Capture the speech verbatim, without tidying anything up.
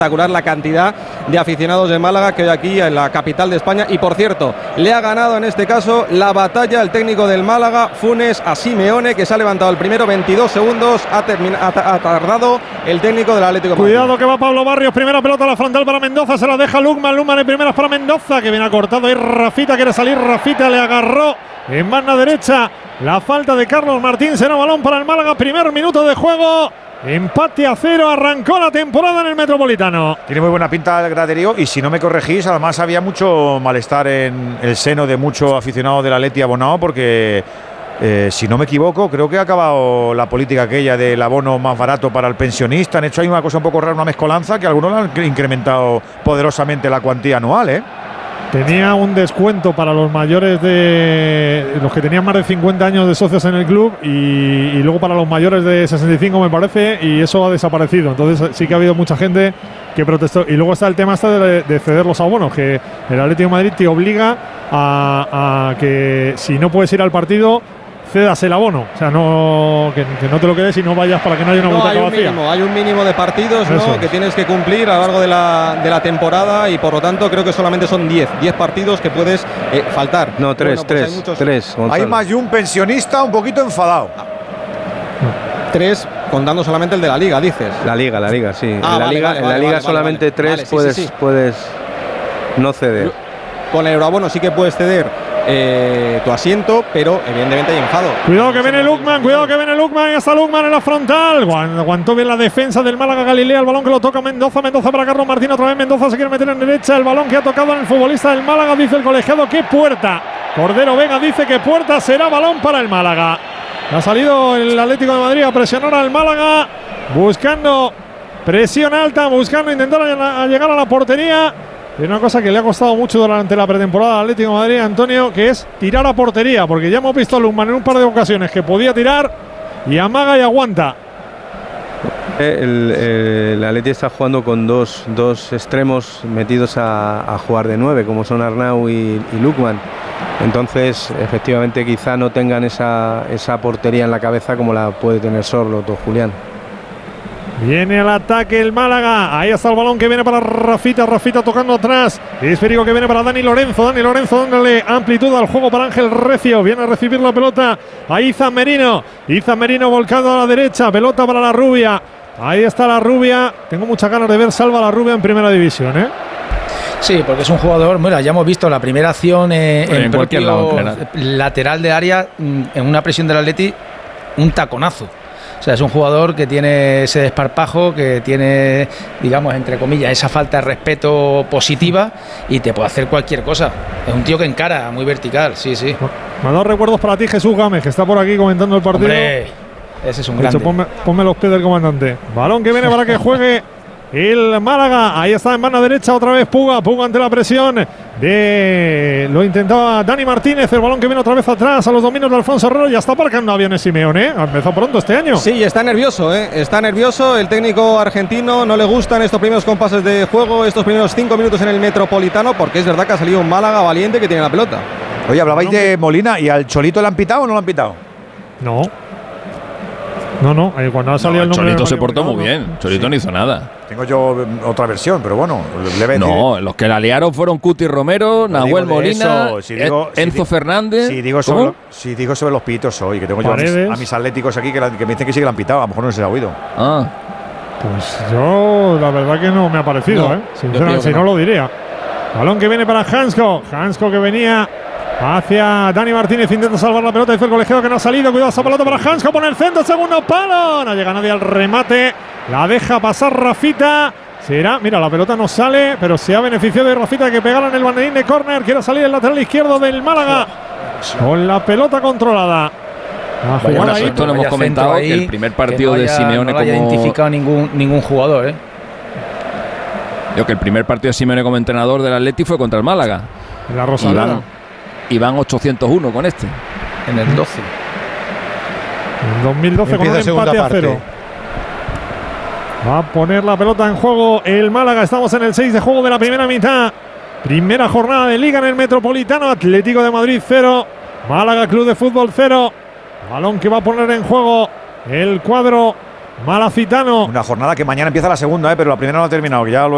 Espectacular la cantidad de aficionados de Málaga que hoy aquí en la capital de España. Y por cierto, le ha ganado en este caso la batalla el técnico del Málaga, Funes, a Simeone, que se ha levantado el primero, veintidós segundos ha, ha, ha tardado el técnico del Atlético de Madrid. Cuidado que va Pablo Barrios, primera pelota a la frontal para Mendoza, se la deja Lukman, Lukman en primeras para Mendoza, que viene acortado ahí Rafita, quiere salir Rafita, le agarró en banda derecha la falta de Carlos Martín, será balón para el Málaga, primer minuto de juego. Empate a cero, arrancó la temporada en el Metropolitano. Tiene muy buena pinta el graderío y si no me corregís, además había mucho malestar en el seno de muchos aficionados del Atleti abonado porque, eh, si no me equivoco, creo que ha acabado la política aquella del abono más barato para el pensionista. Han hecho ahí una cosa un poco rara, una mezcolanza, que algunos han incrementado poderosamente la cuantía anual, ¿eh? Tenía un descuento para los mayores de los que tenían más de cincuenta años de socios en el club y, y luego para los mayores de sesenta y cinco me parece, y eso ha desaparecido. Entonces sí que ha habido mucha gente que protestó. Y luego está el tema este de, de ceder los abonos, que el Atlético de Madrid te obliga a, a que si no puedes ir al partido cedas el abono, o sea, no que, que no te lo quedes y no vayas para que no haya una no, butaca hay un vacía. Mínimo, hay un mínimo de partidos, ¿no?, que tienes que cumplir a lo largo de la, de la temporada y por lo tanto creo que solamente son diez partidos que puedes eh, faltar. No, tres, bueno, pues tres, hay, muchos... tres hay más de un pensionista un poquito enfadado. Ah. Tres, contando solamente el de la Liga, dices. La Liga, la Liga, sí. Ah, en la vale, Liga, vale, en la vale, Liga vale, solamente vale, tres vale, sí, puedes, sí, sí. puedes no ceder. Con el euroabono sí que puedes ceder eh, tu asiento, pero evidentemente hay enfado. Cuidado que viene Lukman, cuidado que viene Lukman, y está Lukman en la frontal. Aguantó bien la defensa del Málaga Galilea, el balón que lo toca Mendoza, Mendoza para Carlos Martín, otra vez Mendoza se quiere meter en derecha, el balón que ha tocado en el futbolista del Málaga, dice el colegiado que puerta. Cordero Vega dice que puerta, será balón para el Málaga. Ha salido el Atlético de Madrid a presionar al Málaga, buscando presión alta, buscando intentar a llegar a la portería. Es una cosa que le ha costado mucho durante la pretemporada al Atlético de Madrid, Antonio, que es tirar a portería, porque ya hemos visto a Lukman en un par de ocasiones que podía tirar y amaga y aguanta. El, el Atlético está jugando con dos, dos extremos metidos a, a jugar de nueve, como son Arnau y, y Lukman. Entonces, efectivamente, quizá no tengan esa, esa portería en la cabeza como la puede tener Sorloth o Julián. Viene al ataque el Málaga. Ahí está el balón que viene para Rafita. Rafita tocando atrás. Esférico que viene para Dani Lorenzo. Dani Lorenzo dándole amplitud al juego para Ángel Recio. Viene a recibir la pelota a Izan Merino. Izan Merino volcado a la derecha. Pelota para la Rubia. Ahí está la Rubia. Tengo muchas ganas de ver Salva la Rubia en primera división, ¿eh? Sí, porque es un jugador, bueno, ya hemos visto la primera acción eh, en, en cualquier lado, lateral de área, en una presión del Atleti, un taconazo. O sea, es un jugador que tiene ese desparpajo, que tiene, digamos, entre comillas, esa falta de respeto positiva y te puede hacer cualquier cosa. Es un tío que encara, muy vertical, sí, sí. Me ha dado recuerdos para ti, Jesús Gámez, que está por aquí comentando el partido. Hombre, ese es un grande. Hecho, ponme, ponme los pies del comandante. Balón que viene para que juegue el Málaga. Ahí está en banda derecha otra vez Puga. Puga ante la presión de... Lo intentaba Dani Martínez. El balón que viene otra vez atrás a los dominios de Alfonso Herrero. Ya está aparcando aviones Simeone, ¿eh? Ha empezado pronto este año. Sí, está nervioso, ¿eh? Está nervioso. El técnico argentino no le gustan estos primeros compases de juego, estos primeros cinco minutos en el Metropolitano, porque es verdad que ha salido un Málaga valiente que tiene la pelota. Oye, hablabais no, de Molina. ¿Y al Cholito le han pitado o no le han pitado? No. No, no, eh, cuando ha salido no, el nombre Cholito se portó no, muy bien. Cholito sí. No hizo nada. Tengo yo otra versión, pero bueno, le No, los que la liaron fueron Cuti Romero, no Nahuel Molina, eso, si digo, Enzo si digo, Fernández. Si digo, sobre lo, si digo sobre los pitos hoy, que tengo Paredes. yo a mis, a mis atléticos aquí que, la, que me dicen que sí que la han pitado, a lo mejor no se ha oído. Ah. Pues yo, la verdad que no me ha parecido, no, ¿eh? Sinceramente, si no. no lo diría. Balón que viene para Hansko. Hansko que venía hacia Dani Martínez, intenta salvar la pelota, dice el colegiado que no ha salido, cuidado esa pelota para Hansko, pone el centro, segundo palo, no llega nadie al remate, la deja pasar Rafita, será, mira, la pelota no sale, pero se ha beneficiado de Rafita que pegara en el banderín de córner, quiere salir el lateral izquierdo del Málaga, con la pelota controlada. Bueno, ahí, esto lo hemos comentado, ahí, que el primer partido que no haya, de Simeone no haya como... identificado ningún, ningún jugador, ¿eh? Yo que el primer partido de Simeone como entrenador del Atleti fue contra el Málaga. En la Rosaleda. Y van ochocientos uno con este. En el doce. En dos mil doce con un empate a cero. Va a poner la pelota en juego el Málaga. Estamos en el seis de juego de la primera mitad. Primera jornada de Liga en el Metropolitano. Atlético de Madrid cero. Málaga Club de Fútbol cero. Balón que va a poner en juego el cuadro malacitano. Una jornada que mañana empieza la segunda, ¿eh? Pero la primera no ha terminado. Que ya lo